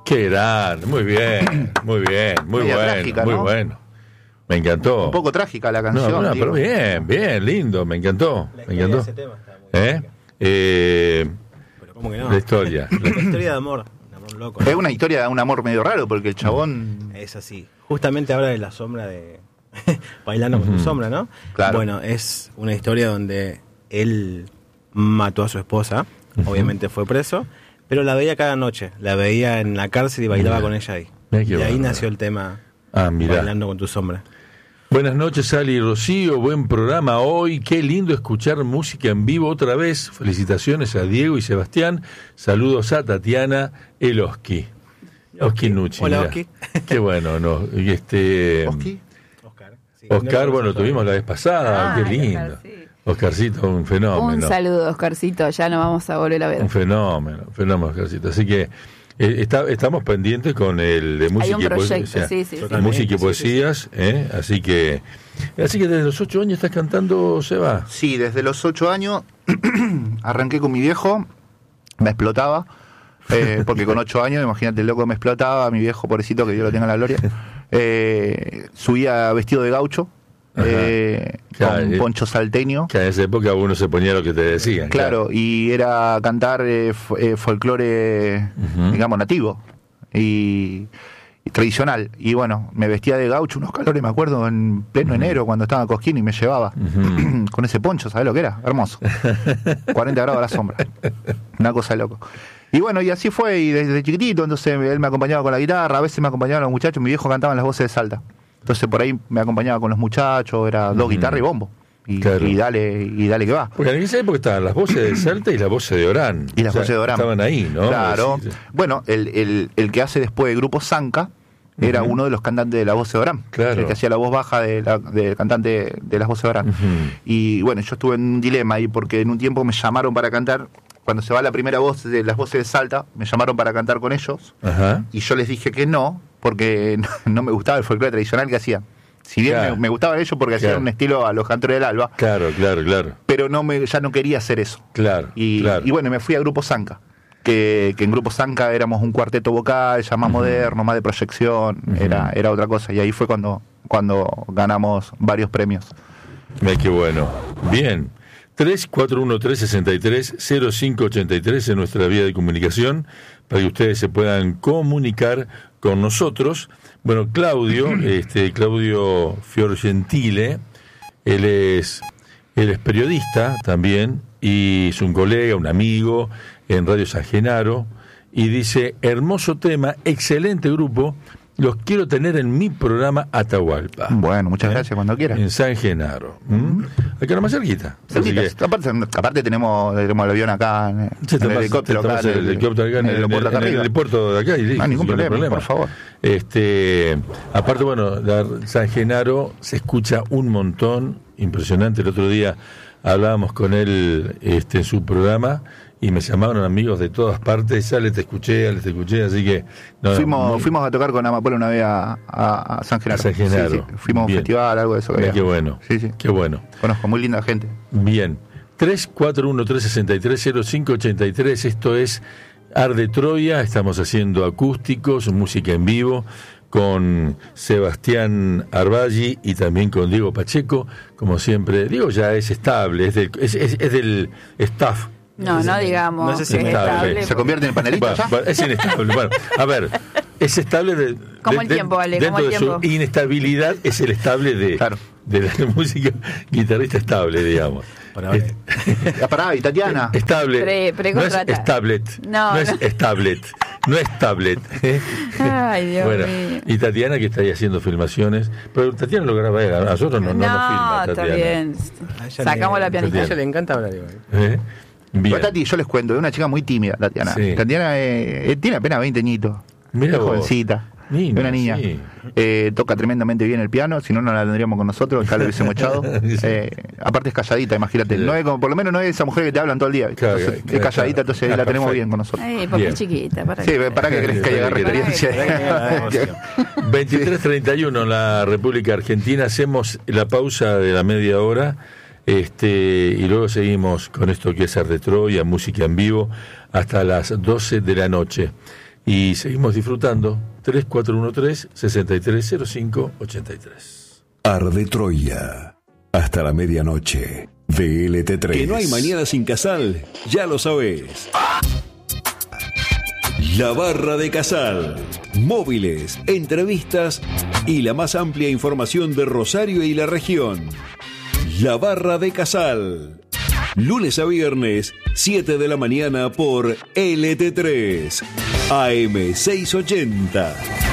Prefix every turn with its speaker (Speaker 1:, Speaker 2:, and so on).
Speaker 1: Qué grande, muy bien, muy
Speaker 2: Media
Speaker 1: bueno,
Speaker 2: trágica,
Speaker 1: muy
Speaker 2: ¿no?
Speaker 1: bueno. Me encantó.
Speaker 2: Un poco trágica la canción.
Speaker 1: No,
Speaker 2: digo.
Speaker 1: pero bien, lindo, me encantó.
Speaker 3: La
Speaker 1: Me
Speaker 3: historia de
Speaker 1: encantó.
Speaker 3: ese tema está muy trágica.
Speaker 1: Pero
Speaker 3: ¿Cómo que no?
Speaker 1: la historia.
Speaker 3: La historia de amor, un amor loco.
Speaker 2: Es una historia de un amor medio raro, porque el chabón...
Speaker 3: Es así. Justamente habla de la sombra de... Bailando con tu sombra, ¿no?
Speaker 2: Claro.
Speaker 3: Bueno, es una historia donde él mató a su esposa, obviamente fue preso, pero la veía cada noche, la veía en la cárcel y bailaba con ella ahí.
Speaker 1: Mirá qué
Speaker 3: Y ahí
Speaker 1: bárbaro.
Speaker 3: nació el tema
Speaker 1: Mirá.
Speaker 3: Bailando con tu sombra.
Speaker 1: Buenas noches, Ali y Rocío. Buen programa hoy. Qué lindo escuchar música en vivo otra vez. Felicitaciones a Diego y Sebastián. Saludos a Tatiana Eloski. Oski Nucci.
Speaker 3: Hola,
Speaker 1: mirá.
Speaker 3: Oski.
Speaker 1: Qué bueno, ¿no? Y
Speaker 2: ¿Oski?
Speaker 3: Oscar. Sí,
Speaker 1: Oscar,
Speaker 3: no
Speaker 1: bueno, lo tuvimos la vez pasada. Qué lindo.
Speaker 4: Oscar, sí.
Speaker 1: Oscarcito, un fenómeno.
Speaker 4: Un saludo, Oscarcito, ya no vamos a volver a ver.
Speaker 1: Un fenómeno, Oscarcito. Así que estamos pendientes con el de música
Speaker 4: un
Speaker 1: y
Speaker 4: proyecto,
Speaker 1: poesía.
Speaker 4: sí, sí, sí.
Speaker 1: De música y poesías, Así que desde los 8 años estás cantando, Seba.
Speaker 2: Sí, desde los 8 años arranqué con mi viejo, me explotaba, porque con 8 años, imagínate, el loco me explotaba, mi viejo pobrecito, que Dios lo tenga en la gloria, subía vestido de gaucho,
Speaker 1: Claro,
Speaker 2: con poncho salteño.
Speaker 1: Que en esa época uno se ponía lo que te decían.
Speaker 2: Claro, y era cantar folclore, digamos, nativo y tradicional. Y bueno, me vestía de gaucho, unos calores, me acuerdo, en pleno enero, cuando estaba en Cosquín, y me llevaba con ese poncho, ¿sabes lo que era? Hermoso. 40 grados a la sombra. Una cosa de loco. Y bueno, y así fue, y desde chiquitito, entonces él me acompañaba con la guitarra, a veces me acompañaban los muchachos, mi viejo cantaba en las voces de Salta. Entonces por ahí me acompañaba con los muchachos, era dos guitarras y bombo. Y,
Speaker 1: Claro.
Speaker 2: y dale que va.
Speaker 1: Porque en esa época estaban las voces de Salta y las voces de Orán.
Speaker 2: Y las voces de Orán.
Speaker 1: Estaban ahí, ¿no?
Speaker 2: Claro.
Speaker 1: Sí, sí.
Speaker 2: Bueno, el que hace después el grupo Zanca era uno de los cantantes de la voz de Orán.
Speaker 1: Claro.
Speaker 2: El que hacía la voz baja del cantante de las voces de Orán. Y bueno, yo estuve en un dilema ahí porque en un tiempo me llamaron para cantar. Cuando se va la primera voz de las voces de Salta, me llamaron para cantar con ellos.
Speaker 1: Ajá.
Speaker 2: Y yo les dije que no, porque no me gustaba el folclore tradicional que hacían. Si bien
Speaker 1: Claro.
Speaker 2: me gustaba ellos porque hacían
Speaker 1: Claro.
Speaker 2: un estilo a los cantores del alba,
Speaker 1: Claro.
Speaker 2: pero ya no quería hacer eso.
Speaker 1: Claro.
Speaker 2: Y bueno, me fui a Grupo Zanca, que en Grupo Zanca éramos un cuarteto vocal, ya más moderno, más de proyección, era otra cosa. Y ahí fue cuando ganamos varios premios.
Speaker 1: Qué bueno. Bien. 341-363-0583 en nuestra vía de comunicación para que ustedes se puedan comunicar con nosotros. Bueno, Claudio Fiorgentile, él es periodista también y es un colega, un amigo en Radio San Genaro y dice, hermoso tema, excelente grupo, los quiero tener en mi programa Atahualpa.
Speaker 2: Bueno, muchas gracias, cuando quieras.
Speaker 1: En San Genaro. Acá nomás cerquita.
Speaker 2: Cerquita.
Speaker 1: Así que-
Speaker 2: Aparte tenemos el avión acá, en
Speaker 1: Sí,
Speaker 2: el helicóptero acá,
Speaker 1: el helicóptero acá en el
Speaker 2: aeropuerto acá
Speaker 1: en el
Speaker 2: arriba.
Speaker 1: aeropuerto de acá y listo,
Speaker 2: No hay ningún
Speaker 1: sin
Speaker 2: problema, por favor.
Speaker 1: Aparte, bueno, San Genaro se escucha un montón, impresionante. El otro día hablábamos con él en su programa y me llamaron amigos de todas partes, Ale te escuché, así que... no,
Speaker 2: Fuimos a tocar con Amapola una vez a San Genaro.
Speaker 1: A San Genaro.
Speaker 2: Sí, fuimos a un
Speaker 1: Bien.
Speaker 2: festival, algo de eso. que
Speaker 1: Mira,
Speaker 2: había.
Speaker 1: qué bueno,
Speaker 2: Sí.
Speaker 1: qué bueno.
Speaker 2: Conozco, muy linda gente.
Speaker 1: Bien, 341-363-0583, esto es Arde Troya, estamos haciendo acústicos, música en vivo, con Sebastián Arballi y también con Diego Pacheco, como siempre. Diego ya es estable, es del staff.
Speaker 4: No digamos
Speaker 3: No sé si
Speaker 4: que es
Speaker 1: estable.
Speaker 4: estable.
Speaker 2: ¿Se convierte en panelista ya?
Speaker 1: Es inestable. Bueno, a ver, es estable
Speaker 4: Como el tiempo, Ale,
Speaker 1: dentro
Speaker 4: como el
Speaker 1: de
Speaker 4: tiempo.
Speaker 1: su inestabilidad es el estable de la música, guitarrista estable, digamos.
Speaker 3: Por ahora.
Speaker 2: Pará, y Tatiana.
Speaker 1: Estable. No es
Speaker 4: Precontrata.
Speaker 1: tablet.
Speaker 4: No,
Speaker 1: es tablet. No es tablet.
Speaker 4: Ay, Dios
Speaker 1: Bueno,
Speaker 4: mío.
Speaker 1: y Tatiana que está ahí haciendo filmaciones. Pero Tatiana lo graba él, a nosotros no nos filma
Speaker 4: está
Speaker 1: Tatiana.
Speaker 4: bien.
Speaker 3: A ella
Speaker 4: Sacamos la pianista.
Speaker 3: A ella le encanta hablar igual.
Speaker 1: ¿Eh? Bien.
Speaker 2: Pero Tati, yo les cuento, es una chica muy tímida, Tatiana.
Speaker 1: Sí.
Speaker 2: Tatiana tiene apenas 20 añitos.
Speaker 1: Mirá
Speaker 2: Es
Speaker 1: vos.
Speaker 2: jovencita.
Speaker 1: Niña,
Speaker 2: Es una niña.
Speaker 1: sí.
Speaker 2: Toca tremendamente bien el piano, si no, no la tendríamos con nosotros, acá la hubiésemos echado.
Speaker 1: Sí.
Speaker 2: Aparte es calladita, imagínate.
Speaker 1: Sí.
Speaker 2: No es como, por lo menos no es esa mujer que te hablan todo el día.
Speaker 1: Claro,
Speaker 2: Entonces,
Speaker 1: claro,
Speaker 2: es calladita,
Speaker 1: claro.
Speaker 2: entonces
Speaker 1: Ah,
Speaker 2: la tenemos
Speaker 1: perfecto.
Speaker 2: bien con nosotros.
Speaker 4: Porque
Speaker 1: Bien.
Speaker 4: es chiquita.
Speaker 2: Sí, ¿para qué crees que haya
Speaker 1: Para que-
Speaker 2: experiencia?
Speaker 1: 23:31 en la República Argentina. Hacemos la pausa de la media hora y luego seguimos con esto que es Arde Troya, música en vivo, hasta las 12 de la noche. y seguimos disfrutando. 3413-6305-83.
Speaker 5: Arde Troya. Hasta la medianoche. VLT3.
Speaker 6: Que no hay mañana sin Casal, ya lo sabés. La Barra de Casal. Móviles, entrevistas y la más amplia información de Rosario y la región. La Barra de Casal. Lunes a viernes, 7 de la mañana por LT3. AM 680.